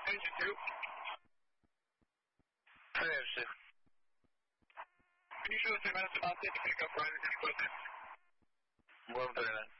Engine 2. Affirmative. Can you show us 10 minutes about to pick up riders any question? 139.